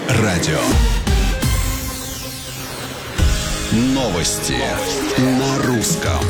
радио. Новости на русском.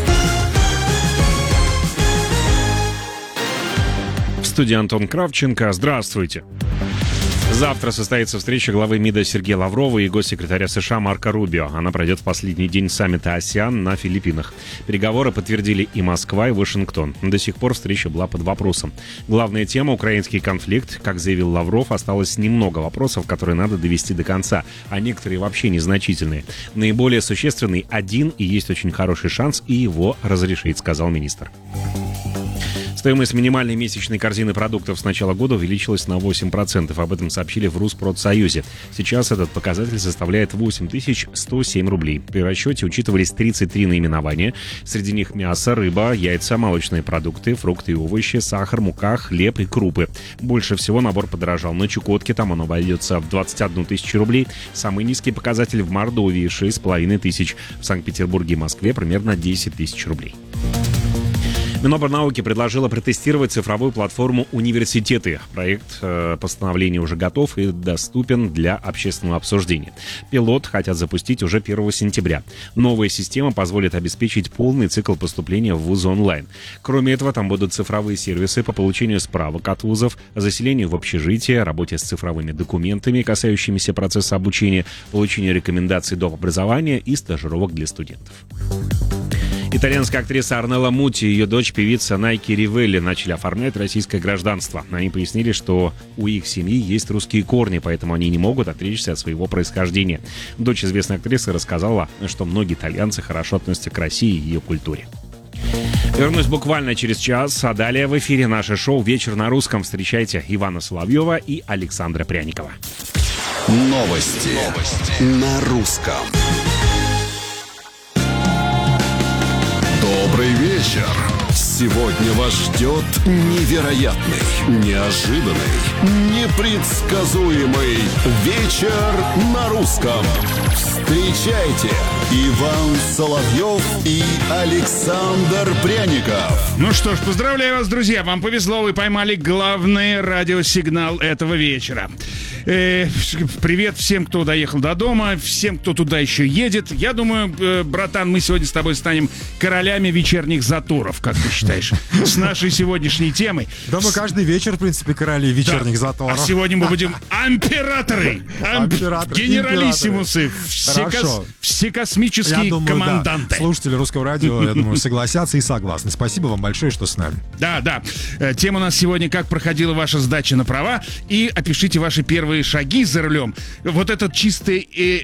В студии Антон Кравченко. Здравствуйте. Завтра состоится встреча главы МИДа Сергея Лаврова и госсекретаря США Марко Рубио. Она пройдет в последний день саммита АСЕАН на Филиппинах. Переговоры подтвердили и Москва, и Вашингтон. До сих пор встреча была под вопросом. Главная тема — украинский конфликт. Как заявил Лавров, осталось немного вопросов, которые надо довести до конца, а некоторые вообще незначительные. Наиболее существенный один, и есть очень хороший шанс и его разрешить, сказал министр. Стоимость минимальной месячной корзины продуктов с начала года увеличилась на 8%. Об этом сообщили в Rusпродсоюзе. Сейчас этот показатель составляет 8107 рублей. При расчете учитывались 33 наименования. Среди них мясо, рыба, яйца, молочные продукты, фрукты и овощи, сахар, мука, хлеб и крупы. Больше всего набор подорожал на Чукотке. Там он обойдется в 21 тысячу рублей. Самый низкий показатель в Мордовии — 6,5 тысяч. В Санкт-Петербурге и Москве примерно 10 тысяч рублей. Минобрнауки предложила протестировать цифровую платформу «Университеты». Проект постановления уже готов и доступен для общественного обсуждения. Пилот хотят запустить уже 1 сентября. Новая система позволит обеспечить полный цикл поступления в вузы онлайн. Кроме этого, там будут цифровые сервисы по получению справок от вузов, заселению в общежитие, работе с цифровыми документами, касающимися процесса обучения, получению рекомендаций доп. Образования и стажировок для студентов. Итальянская актриса Орнелла Мути и ее дочь, певица Найки Ривелли, начали оформлять российское гражданство. Они пояснили, что у их семьи есть русские корни, поэтому они не могут отречься от своего происхождения. Дочь известной актрисы рассказала, что многие итальянцы хорошо относятся к России и ее культуре. Вернусь буквально через час, а далее в эфире наше шоу «Вечер на русском». Встречайте Ивана Соловьева и Александра Пряникова. Новости на русском. Добрый вечер. Сегодня вас ждет невероятный, неожиданный, непредсказуемый вечер на русском. Встречайте, Иван Соловьев и Александр Пряников. Ну что ж, поздравляю вас, друзья. Вам повезло, вы поймали главный радиосигнал этого вечера. Привет всем, кто доехал до дома, всем, кто туда еще едет. Я думаю, братан, мы сегодня с тобой станем королями вечерних заторов, как ты считаешь, с нашей сегоднясей темой. Да мы каждый вечер, в принципе, короли вечерних заторов. А сегодня мы будем императоры, генералиссимусы, всекосмические команданты. Да, слушатели Русского радио, я думаю, согласятся и согласны. Спасибо вам большое, что с нами. Да. Тема у нас сегодня: как проходила ваша сдача на права, и опишите ваши первые шаги за рулем. Вот этот чистый,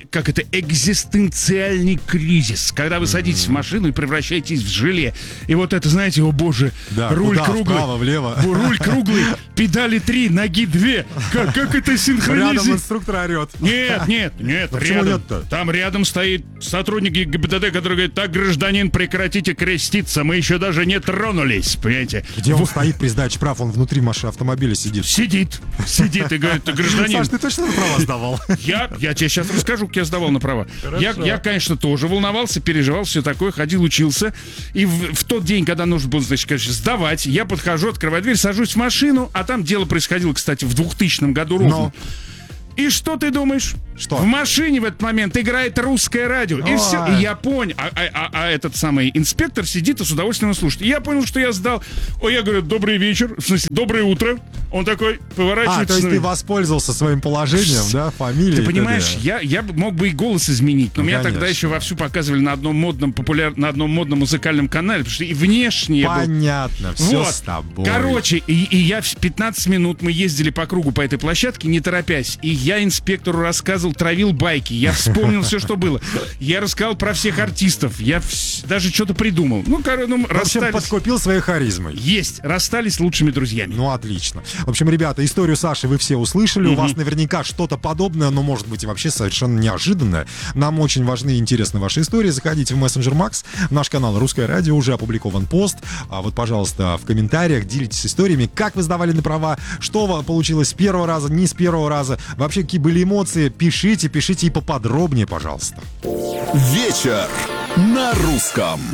экзистенциальный кризис, когда вы садитесь в машину и превращаетесь в желе. И вот это, знаете, о боже, да, руль куда? круглый. Вправо, влево. Руль круглый, педали 3, ноги 2. Как это синхронизируется? Рядом инструктор орет. Нет. Рядом, там рядом стоит сотрудник ГИБДД, который говорит: так, гражданин, прекратите креститься, мы еще даже не тронулись, понимаете? Где он стоит при сдаче прав? Он внутри машины автомобиля сидит. Сидит и говорит: гражданин. Саш, ты точно на права сдавал? Я тебе сейчас расскажу, как я сдавал на права. Я, конечно, тоже волновался, переживал, все такое, ходил, учился. И в тот день, когда нужно было, значит, конечно, сдавать, я подхожу, открываю дверь, сажусь в машину, а там дело происходило, кстати, в 2000 году ровно. И что ты думаешь? Что? В машине в этот момент играет русское радио. И все. И я понял. А этот самый инспектор сидит и с удовольствием слушает. И я понял, что я сдал. Я говорю: добрый вечер. В смысле, доброе утро. Он такой поворачивается. То есть ты воспользовался своим положением, да, фамилией. Ты понимаешь, я мог бы и голос изменить, но меня тогда еще вовсю показывали на одном модном музыкальном канале, потому что и внешне понятно, все с тобой. Короче, и я в 15 минут мы ездили по кругу по этой площадке, не торопясь, и я инспектору рассказывал, травил байки, я вспомнил все, что было. Я рассказал про всех артистов, я даже что-то придумал. В общем, подкупил своей харизмой. Есть, расстались лучшими друзьями. Ну, отлично. В общем, ребята, историю Саши вы все услышали. У вас наверняка что-то подобное, но может быть и вообще совершенно неожиданное. Нам очень важны и интересны ваши истории. Заходите в мессенджер Макс, в наш канал Русское радио, уже опубликован пост. Вот, пожалуйста, в комментариях делитесь историями, как вы сдавали на права, что получилось с первого раза, не с первого раза. Вообще, какие были эмоции, пишите и поподробнее, пожалуйста. Вечер на русском.